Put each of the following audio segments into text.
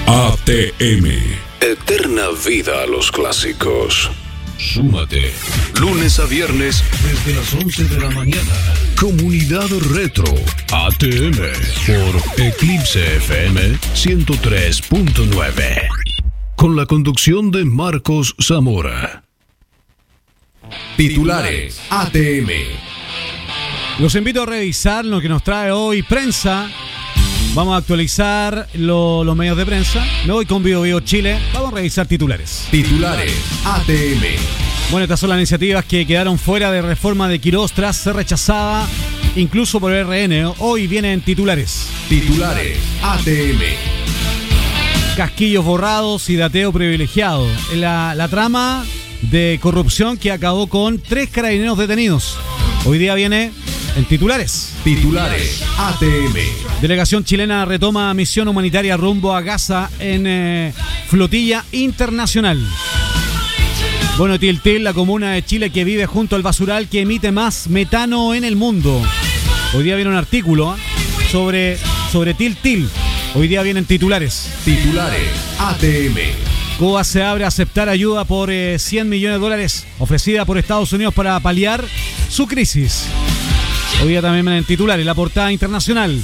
ATM. Eterna vida a los clásicos. Súmate. Lunes a viernes desde las 11 de la mañana. Comunidad Retro. ATM. Por Eclipse FM 103.9. Con la conducción de Marcos Zamora. Titulares ATM. Los invito a revisar lo que nos trae hoy prensa. Vamos a actualizar los medios de prensa. Me voy con Bio Chile. Vamos a revisar titulares. Titulares ATM. Bueno, estas son las iniciativas que quedaron fuera de reforma de Quirós tras ser rechazada incluso por el RN. Hoy vienen titulares. Titulares ATM. Casquillos borrados y dateo privilegiado. La trama de corrupción que acabó con 3 carabineros detenidos. Hoy día viene en titulares. Titulares ATM. Delegación chilena retoma misión humanitaria rumbo a Gaza en flotilla internacional. Bueno, Tiltil, la comuna de Chile que vive junto al basural que emite más metano en el mundo. Hoy día viene un artículo sobre Tiltil. Hoy día vienen titulares. Titulares ATM. Cuba se abre a aceptar ayuda por $100 millones ofrecida por Estados Unidos para paliar su crisis. Hoy día también en titulares, la portada internacional.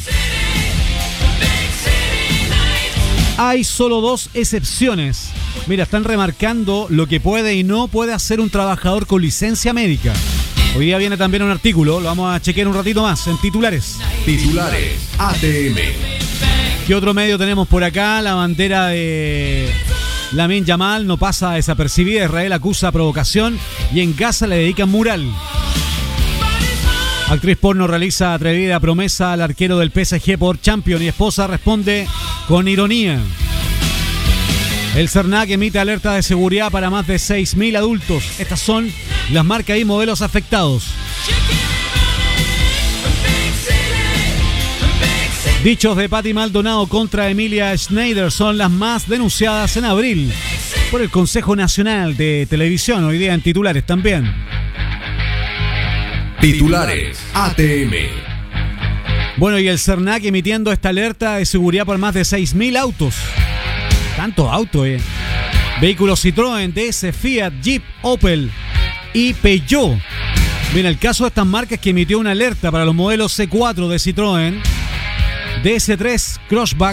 Hay solo 2 excepciones. Mira, están remarcando lo que puede y no puede hacer un trabajador con licencia médica. Hoy día viene también un artículo, lo vamos a chequear un ratito más en titulares. Titulares ATM. ¿Qué otro medio tenemos por acá? La bandera de Lamine Yamal no pasa desapercibida. Israel acusa provocación y en Gaza le dedican mural. Actriz porno realiza atrevida promesa al arquero del PSG por Champions y esposa responde con ironía. El CERNAC emite alerta de seguridad para más de 6.000 adultos. Estas son las marcas y modelos afectados. Dichos de Patti Maldonado contra Emilia Schneider son las más denunciadas en abril por el Consejo Nacional de Televisión. Hoy día en titulares también. Titulares ATM. Bueno, y el CERNAC emitiendo esta alerta de seguridad por más de 6.000 autos. Tantos autos, Vehículos Citroën, DS, Fiat, Jeep, Opel y Peugeot. Bien, el caso de estas marcas que emitió una alerta para los modelos C4 de Citroën, DS3, Crossback.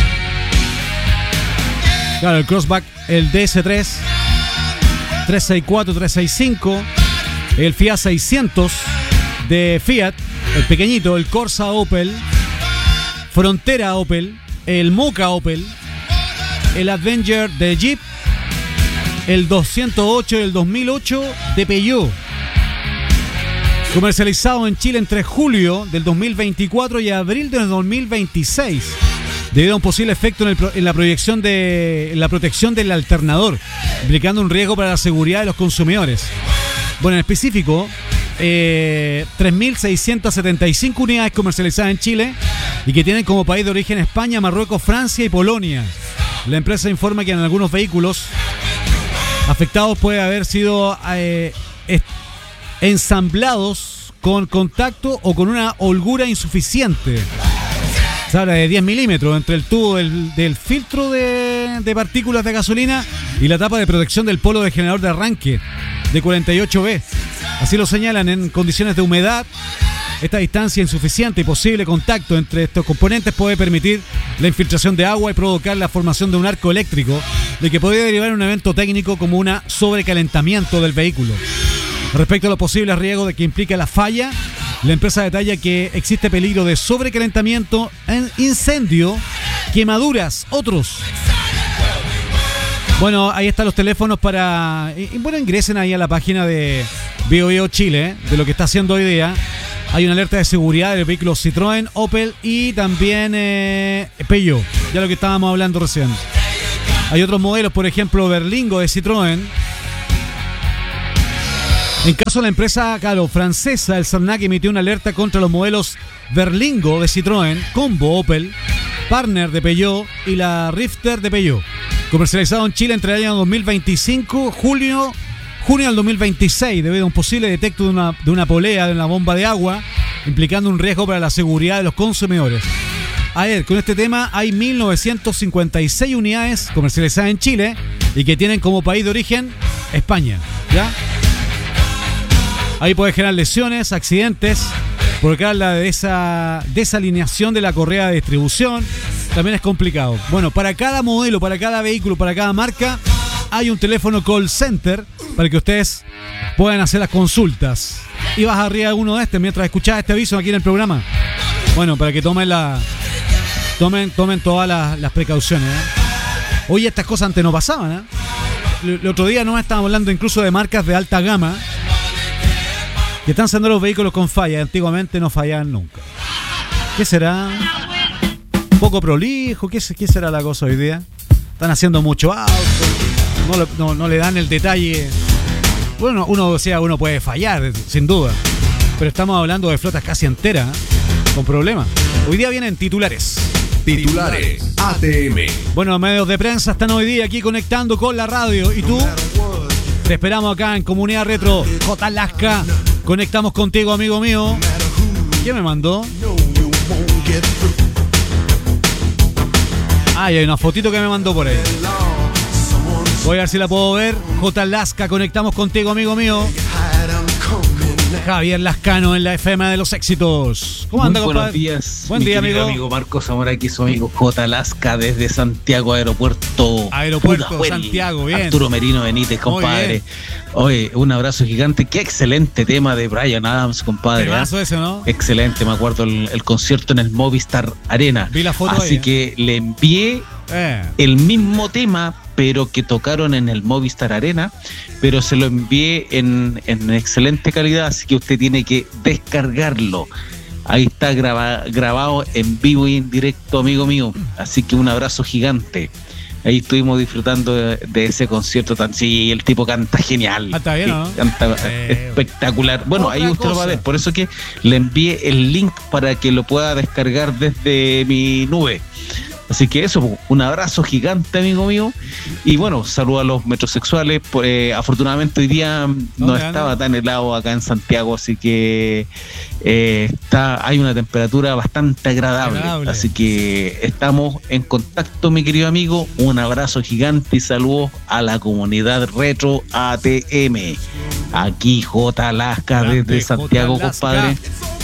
Claro, el Crossback, el DS3, 364, 365, el Fiat 600 de Fiat, el pequeño, el Corsa Opel, Frontera Opel, el Mocha Opel, el Avenger de Jeep, el 208 y el 2008 de Peugeot. Comercializado en Chile entre julio del 2024 y abril del 2026, debido a un posible efecto en la protección del alternador, implicando un riesgo para la seguridad de los consumidores. Bueno, en específico, 3.675 unidades comercializadas en Chile y que tienen como país de origen España, Marruecos, Francia y Polonia. La empresa informa que en algunos vehículos afectados puede haber sido ensamblados con contacto o con una holgura insuficiente. Se habla de 10 milímetros entre el tubo del filtro de partículas de gasolina y la tapa de protección del polo de generador de arranque de 48B. Así lo señalan. En condiciones de humedad, esta distancia insuficiente y posible contacto entre estos componentes puede permitir la infiltración de agua y provocar la formación de un arco eléctrico, de que podría derivar en un evento técnico como un sobrecalentamiento del vehículo. Respecto a los posibles riesgos de que implica la falla, la empresa detalla que existe peligro de sobrecalentamiento, incendio, quemaduras, otros. Bueno, ahí están los teléfonos para... Bueno, ingresen ahí a la página de Bio Chile, de lo que está haciendo hoy día. Hay una alerta de seguridad de vehículos Citroën, Opel y también Peugeot, ya lo que estábamos hablando recién. Hay otros modelos, por ejemplo, Berlingo de Citroën. En caso de la empresa, francesa, el CERNAC emitió una alerta contra los modelos Berlingo de Citroën, Combo Opel, Partner de Peugeot y la Rifter de Peugeot. Comercializado en Chile entre el año 2025, junio del 2026, debido a un posible detecto de una polea de una bomba de agua, implicando un riesgo para la seguridad de los consumidores. A ver, con este tema hay 1956 unidades comercializadas en Chile y que tienen como país de origen España, ¿ya? Ahí puede generar lesiones, accidentes, provocar la desalineación de la correa de distribución. También es complicado. Bueno, para cada modelo, para cada vehículo, para cada marca, hay un teléfono call center para que ustedes puedan hacer las consultas. Y vas arriba de uno de estos mientras escuchás este aviso aquí en el programa. Bueno, para que tomen todas las precauciones, ¿eh? Oye, estas cosas antes no pasaban, ¿eh? El otro día no estábamos hablando incluso de marcas de alta gama que están saliendo los vehículos con fallas. Antiguamente no fallaban nunca. ¿Qué será? ¿Un poco prolijo? ¿Qué será la cosa hoy día? Están haciendo mucho auto. No le dan el detalle. Bueno, uno puede fallar, sin duda. Pero estamos hablando de flotas casi enteras, ¿eh? Con problemas. Hoy día vienen titulares. Titulares ATM. Bueno, medios de prensa están hoy día aquí conectando con la radio. ¿Y tú? Te esperamos acá en Comunidad Retro. J. Lasca. Conectamos contigo, amigo mío. ¿Quién me mandó? Hay una fotito que me mandó por ahí. Voy a ver si la puedo ver. J. Lasca, conectamos contigo, amigo mío. Javier Lascano en la FM de los éxitos. ¿Cómo anda, compadre? Buenos días. Buen día, amigo. Amigo Marcos Zamora, aquí su amigo J. Lasca desde Santiago Aeropuerto. Pudahuel, Santiago, bien. Arturo Merino Benítez, compadre. Oye, un abrazo gigante. Qué excelente tema de Bryan Adams, compadre. Temazo ese, ¿no? Excelente, me acuerdo el concierto en el Movistar Arena. Vi la foto así ahí, que le envié el mismo tema, pero que tocaron en el Movistar Arena, pero se lo envié en excelente calidad, así que usted tiene que descargarlo. Ahí está grabado en vivo y en directo, amigo mío. Así que un abrazo gigante. Ahí estuvimos disfrutando de ese concierto tan... Sí, el tipo canta genial. Está bien, ¿no? Canta espectacular. Bueno, ahí usted lo va a ver. Por eso que le envié el link para que lo pueda descargar desde mi nube. Así que eso, un abrazo gigante, amigo mío. Y bueno, saludo a los metrosexuales. Afortunadamente hoy día no estaba tan helado acá en Santiago, así que hay una temperatura bastante agradable. Así que estamos en contacto, mi querido amigo. Un abrazo gigante y saludos a la comunidad Retro ATM. Aquí J. Lasca desde Santiago, compadre.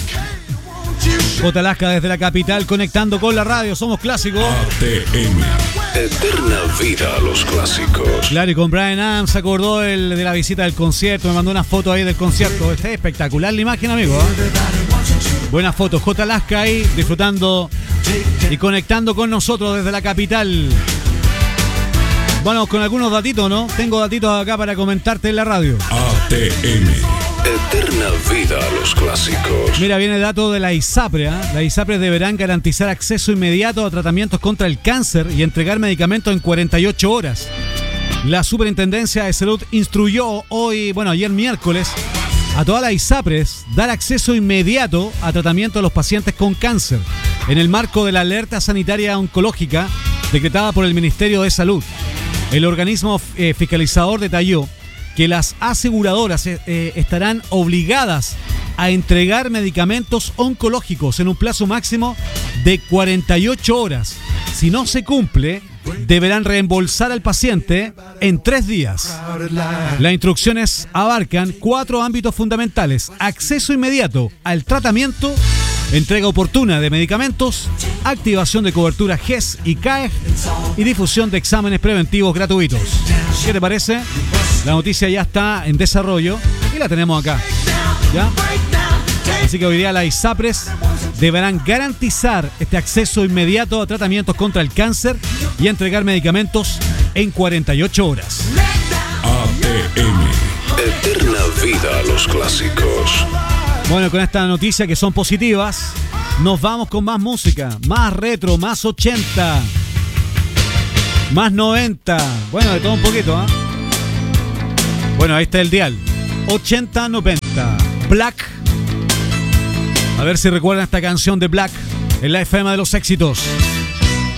J. Lasca desde la capital, conectando con la radio. Somos clásicos. ATM. Eterna vida a los clásicos. Claro, y con Bryan Adams se acordó de la visita del concierto. Me mandó una foto ahí del concierto. Está espectacular la imagen, amigo, ¿eh? Buena foto. J. Lasca ahí disfrutando y conectando con nosotros desde la capital. Bueno, con algunos datitos, ¿no? Tengo datitos acá para comentarte en la radio. ATM. Eterna vida a los clásicos. Mira, viene el dato de la ISAPRE, ¿eh? Las ISAPRES deberán garantizar acceso inmediato a tratamientos contra el cáncer y entregar medicamentos en 48 horas. La Superintendencia de Salud instruyó ayer miércoles, a todas las ISAPRES dar acceso inmediato a tratamiento a los pacientes con cáncer, en el marco de la alerta sanitaria oncológica decretada por el Ministerio de Salud. El organismo fiscalizador detalló que las aseguradoras estarán obligadas a entregar medicamentos oncológicos en un plazo máximo de 48 horas. Si no se cumple, deberán reembolsar al paciente en 3 días. Las instrucciones abarcan 4 ámbitos fundamentales: acceso inmediato al tratamiento, entrega oportuna de medicamentos, activación de cobertura GES y CAEG y difusión de exámenes preventivos gratuitos. ¿Qué te parece? La noticia ya está en desarrollo y la tenemos acá, ¿ya? Así que hoy día las ISAPRES deberán garantizar este acceso inmediato a tratamientos contra el cáncer y entregar medicamentos en 48 horas. ATM. Eterna vida a los clásicos. Bueno, con esta noticia que son positivas, nos vamos con más música, más retro, más 80, más 90. Bueno, de todo un poquito, ¿eh? Bueno, ahí está el dial. 80-90. Black. A ver si recuerdan esta canción de Black en la FM de los éxitos.